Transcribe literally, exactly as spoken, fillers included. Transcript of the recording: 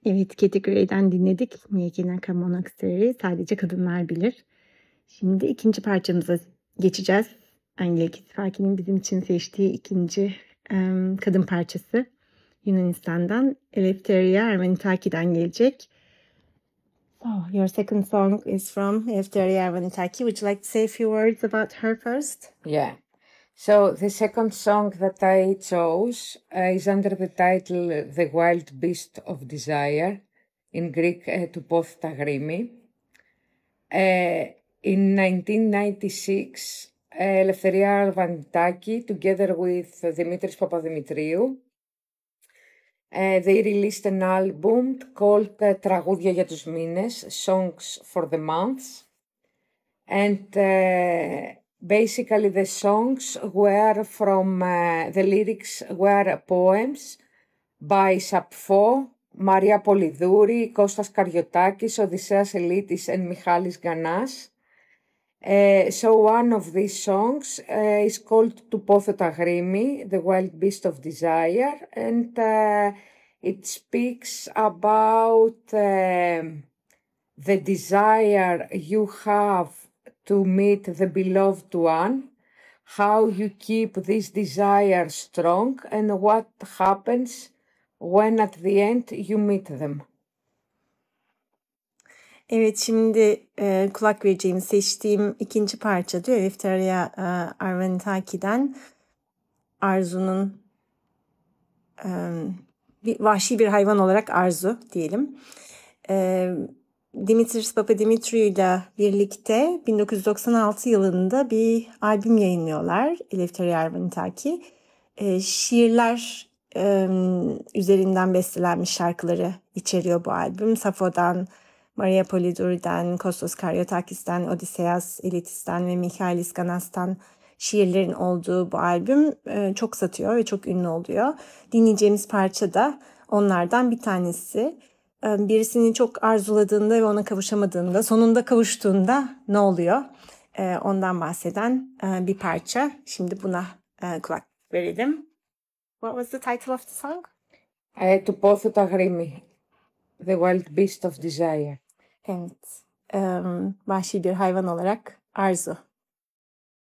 Evet, Katy Gray'den dinledik. Miyagi Nakamonokseri, Sadece Kadınlar Bilir. Şimdi ikinci parçamıza geçeceğiz. Angelique Kitsfaki'nin bizim için seçtiği ikinci em, kadın parçası. Yunanistan'dan Eleftheria Ervanitaki'den gelecek. So, your second song is from Eleftheria Ervanitaki. Would you like to say a few words about her first? Yeah. So the second song that I chose uh, is under the title uh, The Wild Beast of Desire, in Greek uh, Tupos Tagrimi. Uh, in nineteen ninety-six, uh, Eleftheria Arvanitaki, together with uh, Dimitris Papadimitriou, uh, they released an album called uh, Τραγούδια για τους μήνες, Songs for the Months. And uh, basically the songs were from, uh, the lyrics were poems by Sappho, Maria Polydori, Kostas Karyotakis, Odysseas Elitis and Michalis Ganas. Uh, so one of these songs uh, is called Tupotho Tagrimi, The Wild Beast of Desire, and uh, it speaks about uh, the desire you have to meet the beloved one, how you keep this desire strong, and what happens when at the end you meet them. Evet, şimdi e, kulak vereceğim, seçtiğim ikinci parça diyor. Eleftheria e, Arvanitaki'den Arzu'nun e, bir, vahşi bir hayvan olarak Arzu diyelim. E, Dimitris Papadimitriou ile birlikte bin dokuz yüz doksan altı yılında bir albüm yayınlıyorlar. Eleftheria Arvanitaki. E, şiirler e, üzerinden bestelenmiş şarkıları içeriyor bu albüm. Sappho'dan, Maria Polydori'den, Kostas Karyotakis'ten, Odysseas Elitis'ten ve Michalis Ganas'tan şiirlerin olduğu bu albüm e, çok satıyor ve çok ünlü oluyor. Dinleyeceğimiz parça da onlardan bir tanesi. E, birisini çok arzuladığında ve ona kavuşamadığında, sonunda kavuştuğunda ne oluyor? E, ondan bahseden e, bir parça. Şimdi buna e, kulak verelim. What was the title of the song? Uh, Tupotho Tagrimi, The Wild Beast of Desire. Evet. E, vahşi bir hayvan olarak Arzu.